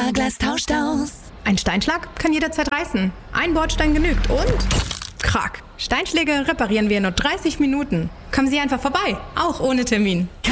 Karglas tauscht aus. Ein Steinschlag kann jederzeit reißen. Ein Bordstein genügt und... Krack. Steinschläge reparieren wir in nur 30 Minuten. Kommen Sie einfach vorbei, auch ohne Termin.